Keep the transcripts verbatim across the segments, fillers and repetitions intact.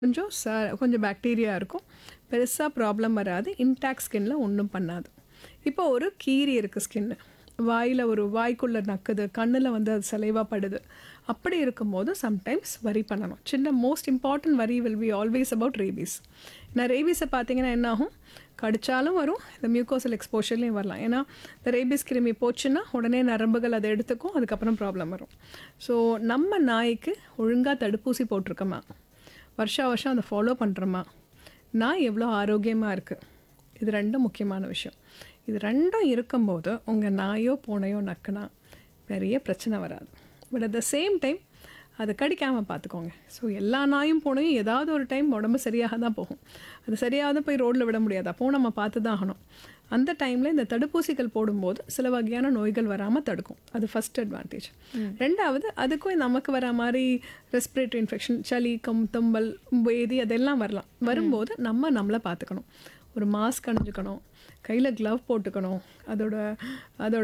கொஞ்சம் ச கொஞ்சம் பாக்டீரியா இருக்கும். பெருசா ப்ராப்ளம் வராது. இன்டாக்ட் ஸ்கின்ல ஒண்ணும் பண்ணாது. இப்போ ஒரு கீறி இருக்கு ஸ்கின்னு. வாயில ஒரு வாய்க்குள்ள நக்குது, கண்ணுல வந்து அது சலைவா படுது. அப்படி இருக்கும்போது சம்டைம்ஸ் வரி பண்ணணும். சின்ன மோஸ்ட் இம்பார்ட்டன்ட் வரி will be always about rabies. ஏன்னா ரேபீஸை பார்த்தீங்கன்னா என்ன ஆகும், கடிச்சாலும் வரும், இந்த மியூக்கோசல் எக்ஸ்போஷர்லேயும் வரலாம். ஏன்னா இந்த ரேபீஸ் கிருமி போச்சுன்னா உடனே நரம்புகள் அதை எடுத்துக்கும், அதுக்கப்புறம் ப்ராப்ளம் வரும். ஸோ நம்ம நாய்க்கு ஒழுங்காக தடுப்பூசி போட்டிருக்கோமா, வருஷா வருஷம் அதை ஃபாலோ பண்ணுறோமா, நாய் எவ்வளோ ஆரோக்கியமாக இருக்குது, இது ரெண்டும் முக்கியமான விஷயம். இது ரெண்டும் இருக்கும்போது உங்கள் நாயோ பூனையோ நக்குனா பெரிய பிரச்சனை வராது. But at the same time அதை கடிக்காமல் பார்த்துக்கோங்க. ஸோ எல்லா நாயும் பூனையும் ஏதாவது ஒரு டைம் உடம்பு சரியாக தான் போகும். அது சரியாக போய் ரோட்டில் விட முடியாது, அப்போது நம்ம பார்த்து தான் ஆகணும். அந்த டைமில் இந்த தடுப்பூசிகள் போடும்போது சில வகையான நோய்கள் வராமல் தடுக்கும். அது ஃபஸ்ட் அட்வான்டேஜ். ரெண்டாவது, அதுக்கும் நமக்கு வர மாதிரி ரெஸ்பிரேட்டரி இன்ஃபெக்ஷன், சளி, கம் தும்பல், வேதி அதெல்லாம் வரலாம். வரும்போது நம்ம நம்மளை பார்த்துக்கணும். ஒரு மாஸ்க் அணிஞ்சுக்கணும், கையில் க்ளவ் போட்டுக்கணும். அதோட அதோட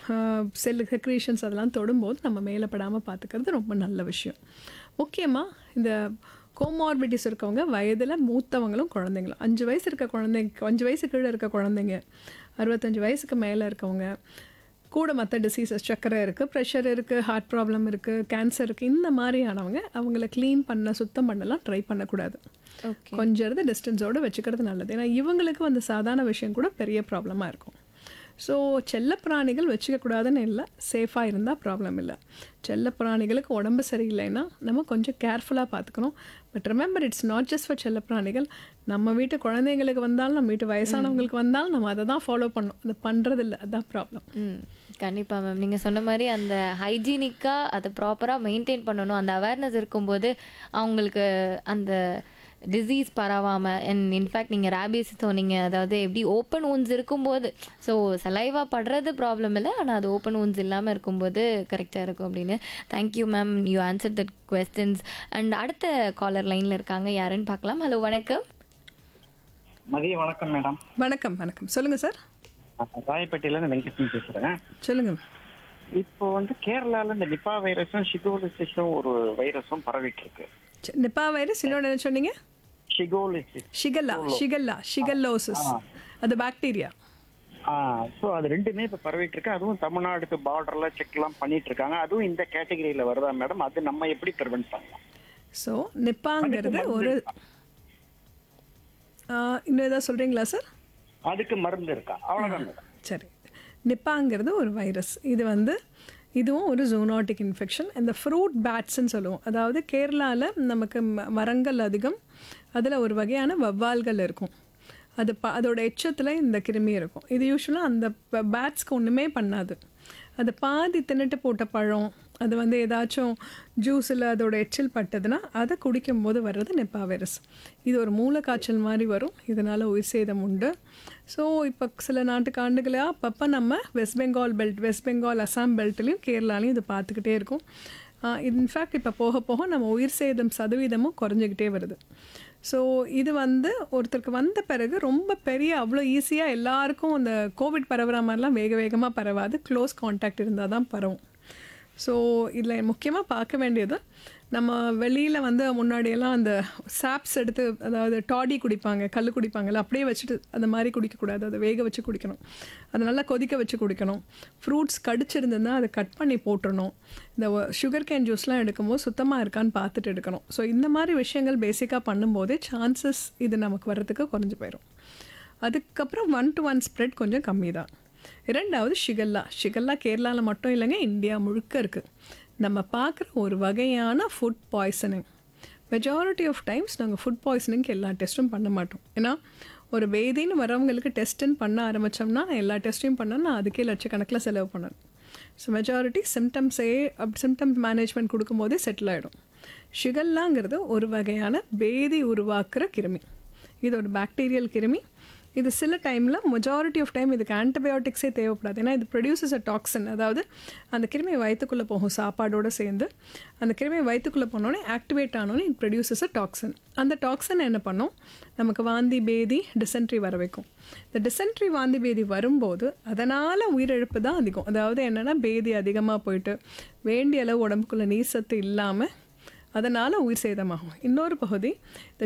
செல் செக்ரீஷன்ஸ் அதெல்லாம் தொடும்போது நம்ம மேலே படாமல் பார்த்துக்கிறது ரொம்ப நல்ல விஷயம். முக்கியமாக இந்த கோமார்பிட்டிஸ் இருக்கவங்க, வயதில் மூத்தவங்களும் குழந்தைங்களும், அஞ்சு வயசு இருக்க குழந்தைங்க, அஞ்சு வயசு கீழே இருக்க குழந்தைங்க, அறுபத்தஞ்சு வயசுக்கு மேலே இருக்கவங்க, கூட மற்ற டிசீசஸ், சர்க்கரை இருக்குது, ப்ரெஷர் இருக்குது, ஹார்ட் ப்ராப்ளம் இருக்குது, கேன்சர் இருக்குது, இந்த மாதிரியானவங்க அவங்கள க்ளீன் பண்ண சுத்தம் பண்ணலாம் ட்ரை பண்ணக்கூடாது. ஓகே. கொஞ்சம் டிஸ்டன்ஸோடு வச்சுக்கிறது நல்லது. ஏன்னா இவங்களுக்கு வந்து சாதாரண விஷயம் கூட பெரிய ப்ராப்ளமாக இருக்கும். ஸோ செல்லப்பிராணிகள் வச்சுக்கக்கூடாதுன்னு இல்லை, சேஃபாக இருந்தால் ப்ராப்ளம் இல்லை. செல்லப்பிராணிகளுக்கு உடம்பு சரியில்லைன்னா நம்ம கொஞ்சம் கேர்ஃபுல்லாக பார்த்துக்கணும். But remember, it's not just for செல்லப்பிராணிகள். நம்ம வீட்டு குழந்தைங்களுக்கு வந்தாலும், நம்ம வீட்டு வயசானவங்களுக்கு வந்தாலும் நம்ம அதை தான் ஃபாலோ பண்ணணும். அது பண்ணுறதில்ல, அதுதான் ப்ராப்ளம். ம் கண்டிப்பாக மேம். நீங்கள் சொன்ன மாதிரி அந்த ஹைஜீனிக்காக அதை ப்ராப்பராக மெயின்டைன் பண்ணணும். அந்த அவேர்னஸ் இருக்கும்போது அவங்களுக்கு அந்த டிசீஸ் பரவாமல், அண்ட் இன்ஃபேக்ட் நீங்கள் ரேபீஸ் சொன்னீங்க, அதாவது எப்படி ஓப்பன் ஊன்ஸ் இருக்கும்போது, ஸோ சலைவா படுறது ப்ராப்ளம் இல்லை, ஆனால் அது ஓப்பன் ஊன்ஸ் இல்லாமல் இருக்கும்போது கரெக்டாக இருக்கும் அப்படின்னு. Thank you ma'am, you answer that questions. And அடுத்த காலர் லைனில் இருக்காங்க, யாருன்னு பார்க்கலாம். ஹலோ, வணக்கம். மதிய வணக்கம் மேடம். வணக்கம் வணக்கம் சொல்லுங்கள் சார். ராயப்பேட்டையிலேருந்து வெங்கடேசன் பேசுகிறேன். சொல்லுங்கள். இப்போ வந்து கேரளாவில் இந்த நிப்பா வைரஸும் ஷிகோலிசிஸும் ஒரு வைரஸும் பரவிட்டு இருக்கு. நிப்பா வைரஸ், இன்னொன்று என்ன சொன்னீங்க? ஷிகோலிசிஸ். ஷிகல்லா ஷிகல்லா ஷிகல்லோசிஸ், அது பாக்டீரியா. ஆ ஸோ அது ரெண்டுமே இப்போ பரவிட்டு இருக்கு. அதுவும் தமிழ்நாடுக்கு பார்டரில் செக்லாம் பண்ணிட்டு இருக்காங்க. அதுவும் இந்த கேட்டகரியில் வருதா மேடம்? அது நம்ம எப்படி ப்ரிவென்ட் பண்ணலாம்? ஸோ நிப்பாங்கிறது ஒரு இன்னும் ஏதாவது சொல்கிறீங்களா சார்? அதுக்கு மருந்து இருக்கா? அவ்வளோதான் மேடம். சரி, நிப்பாங்கிறது ஒரு வைரஸ். இது வந்து இதுவும் ஒரு ஜூனாட்டிக் இன்ஃபெக்ஷன். இந்த ஃப்ரூட் பேட்ஸ்ன்னு சொல்லுவோம். அதாவது கேரளாவில் நமக்கு ம மரங்கள் அதிகம், அதில் ஒரு வகையான வவ்வால்கள் இருக்கும். அது ப அதோட எச்சத்தில் இந்த கிருமி இருக்கும். இது யூஸ்வலாக அந்த பேட்ஸ்க்கு ஒன்றுமே பண்ணாது. அது பாதி தின்னுட்டு போட்ட பழம், அது வந்து ஏதாச்சும் ஜூஸில் அதோட எச்சில் பட்டதுன்னா அதை குடிக்கும்போது வர்றது நிப்பா வைரஸ். இது ஒரு மூளைக்காய்ச்சல் மாதிரி வரும், இதனால் உயிர் சேதம் உண்டு. ஸோ இப்போ சில நாட்டுக்கு ஆண்டுகளாக அப்பப்போ நம்ம west Bengal belt, west Bengal Assam பெல்ட்லேயும் கேரளாலையும் இது பார்த்துக்கிட்டே இருக்கும். இன்ஃபேக்ட் இப்போ போக போக நம்ம உயிர் சேதம் சதவீதமும் குறைஞ்சிக்கிட்டே வருது. ஸோ இது வந்து ஒருத்தருக்கு வந்த பிறகு ரொம்ப பெரிய அவ்வளோ ஈஸியாக எல்லாருக்கும் அந்த கோவிட் பரவுற மாதிரிலாம் வேக வேகமாக பரவாது. க்ளோஸ் கான்டாக்ட் இருந்தால் தான் பரவும். ஸோ இதில் முக்கியமாக பார்க்க வேண்டியது, நம்ம வெளியில் வந்து முன்னாடியெல்லாம் அந்த சாப்ஸ் எடுத்து, அதாவது டாடி குடிப்பாங்க, கல் குடிப்பாங்கல்ல, அப்படியே வச்சுட்டு அந்த மாதிரி குடிக்கக்கூடாது. அதை வேக வச்சு குடிக்கணும், அதை நல்லா கொதிக்க வச்சு குடிக்கணும். ஃப்ரூட்ஸ் கடிச்சிருந்ததுன்னா அதை கட் பண்ணி போட்டுடணும். இந்த சுகர் கேன் ஜூஸ்லாம் எடுக்கும்போது சுத்தமாக இருக்கான்னு பார்த்துட்டு எடுக்கணும். ஸோ இந்த மாதிரி விஷயங்கள் பேசிக்காக பண்ணும்போதே சான்சஸ் இது நமக்கு வர்றதுக்கு குறைஞ்சி போயிடும். அதுக்கப்புறம் ஒன் டு ஒன் ஸ்ப்ரெட் கொஞ்சம் கம்மி தான். இரண்டாவது ஷிகல்லா. ஷிகல்லா கேரளாவில் மட்டும் இல்லைங்க, இந்தியா முழுக்க இருக்குது. நம்ம பார்க்குற ஒரு வகையான food poisoning. Majority of times நாங்கள் ஃபுட் பாய்சனிங்க்கு எல்லா டெஸ்ட்டும் பண்ண மாட்டோம். ஏன்னா ஒரு வேதின்னு வரவங்களுக்கு டெஸ்ட்டுன்னு பண்ண ஆரம்பித்தோம்னா, நான் எல்லா டெஸ்ட்டையும் பண்ணேன், நான் அதுக்கே லட்சக்கணக்கில் செலவு பண்ணணும். ஸோ மெஜாரிட்டி சிம்டம்ஸே அப் சிம்டம் மேனேஜ்மெண்ட் கொடுக்கும்போதே செட்டில் ஆகிடும். ஷிகல்லாங்கிறது ஒரு வகையான வேதி உருவாக்குற கிருமி. இது ஒரு பாக்டீரியல் கிருமி. இது சில டைமில், மெஜாரிட்டி ஆஃப் டைம் இதுக்கு ஆன்டிபயோட்டிக்ஸே தேவைப்படாது. ஏன்னா இது ப்ரொடியூசஸ் அ டாக்ஸின். அதாவது அந்த கிருமி வயிற்றுக்குள்ளே போகும் சாப்பாடோடு சேர்ந்து. அந்த கிருமி வயிற்றுக்குள்ளே போனோடனே ஆக்டிவேட் ஆனோடனே இட் ப்ரொடியூசஸ் அ டாக்ஸின். அந்த டாக்ஸின் என்ன பண்ணும், நமக்கு வாந்தி பேதி டிசென்ட்ரி வர வைக்கும். இந்த டிசென்ட்ரி வாந்தி பேதி வரும்போது அதனால் உயிரிழப்பு தான் அதிகம். அதாவது என்னென்னா, பேதி அதிகமாக போயிட்டு வேண்டிய அளவு உடம்புக்குள்ளே நீர் சத்து இல்லாமல் அதனால் உயிர் சேதமாகும். இன்னொரு பகுதி, இந்த